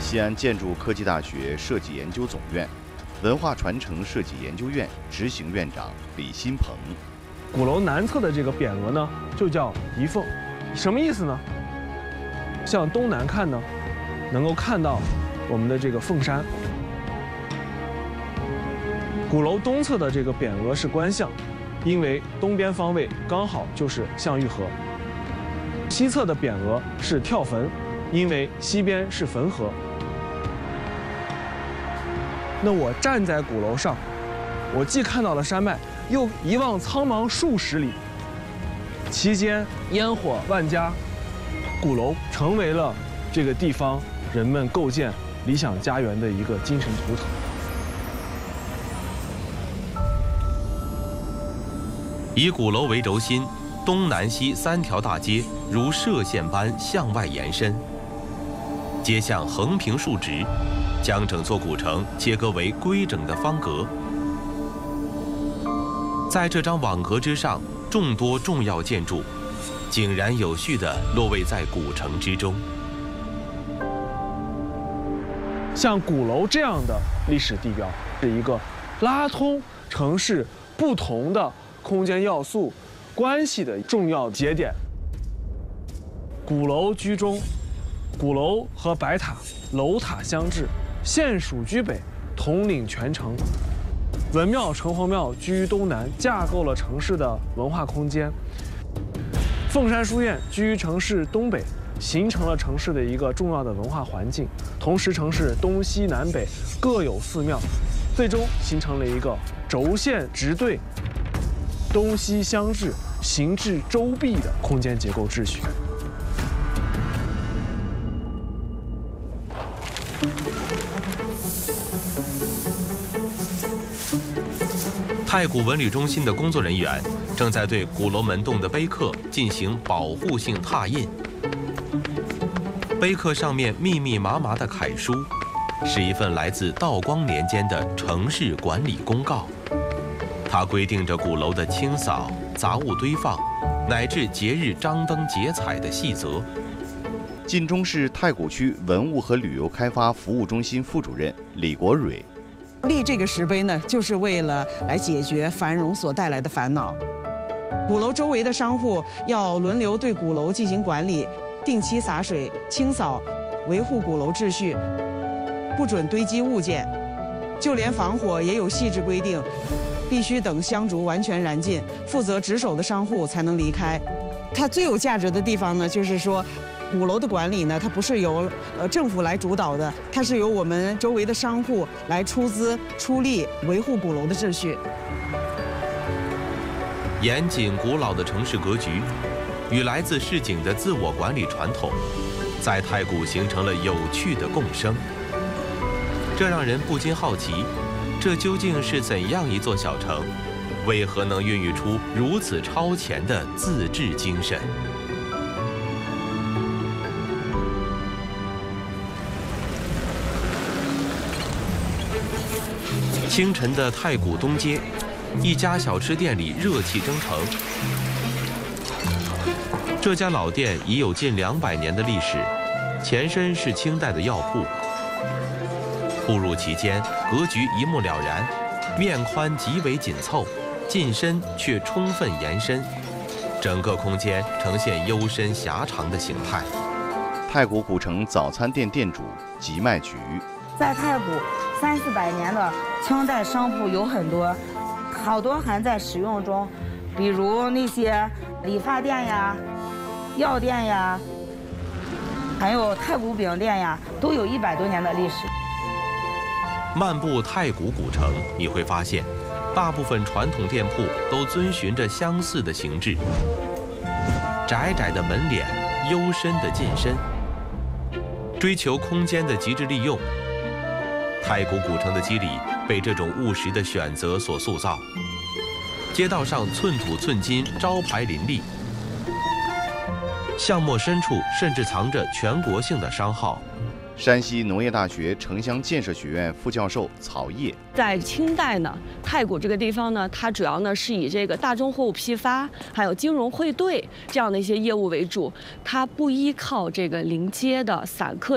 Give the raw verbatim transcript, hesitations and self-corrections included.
西安建筑科技大学设计研究总院文化传承设计研究院执行院长李新鹏。 鼓楼南侧的这个匾额呢，就叫仪凤，什么意思呢？向东南看呢，能够看到我们的这个凤山。鼓楼东侧的这个匾额是官向，因为东边方位刚好就是向玉河。西侧的匾额是跳坟，因为西边是汾河。那我站在鼓楼上，我既看到了山脉，又一望苍茫数十里，其间烟火万家，鼓楼成为了这个地方人们构建理想家园的一个精神图腾。 以鼓楼为轴心，东南西三条大街如射线般向外延伸，街巷横平竖直，将整座古城切割为规整的方格。在这张网格之上，众多重要建筑井然有序地落位在古城之中。 像鼓楼这样的历史地标，是一个拉通城市不同的空间要素关系的重要节点。鼓楼居中，鼓楼和白塔楼塔相制，县属居北，统领全城。文庙城隍庙居东南，架构了城市的文化空间。凤山书院居城市东北，形成了城市的一个重要的文化环境。同时，城市东西南北各有寺庙，最终形成了一个轴线直对、东西相制、形制周密的空间结构秩序。 太古文旅中心的工作人员正在对鼓楼门洞的碑刻进行保护性拓印。碑刻上面密密麻麻的楷书，是一份来自道光年间的城市管理公告。它规定着鼓楼的清扫、杂物堆放，乃至节日张灯结彩的细则。 晋中市太谷区文物和旅游开发服务中心副主任李国蕊。 立这个石碑呢，就是为了来解决繁荣所带来的烦恼。鼓楼周围的商户要轮流对鼓楼进行管理，定期洒水、清扫，维护鼓楼秩序，不准堆积物件。就连防火也有细致规定，必须等香烛完全燃尽，负责值守的商户才能离开。它最有价值的地方呢，就是说，鼓楼的管理呢，它不是由呃政府来主导的，它是由我们周围的商户来出资出力维护鼓楼的秩序。 严谨古老的城市格局与来自市井的自我管理传统，在太谷形成了有趣的共生。这让人不禁好奇，这究竟是怎样一座小城？为何能孕育出如此超前的自治精神？清晨的太谷东街，一家小吃店里热气蒸腾。这家老店已有近两百年的历史，前身是清代的药铺。步入其间，格局一目了然，面宽极为紧凑，进深却充分延伸，整个空间呈现幽深狭长的形态。 太谷古城早餐店店主吉麦菊， 在太谷三四百年的清代商铺有很多，好多还在使用中，比如那些理发店呀、药店呀，还有太谷饼店呀，都有一百多年的历史。 漫步太谷古城，你会发现，大部分传统店铺都遵循着相似的形制：窄窄的门脸，幽深的进深，追求空间的极致利用。太谷古城的肌理被这种务实的选择所塑造，街道上寸土寸金，招牌林立，巷陌深处甚至藏着全国性的商号。 山西农业大学城乡建设学院副教授曹烨， 在清代呢，太谷这个地方呢，它主要呢是以这个大宗货物批发，还有金融汇兑这样的一些业务为主，它不依靠这个临街的散客。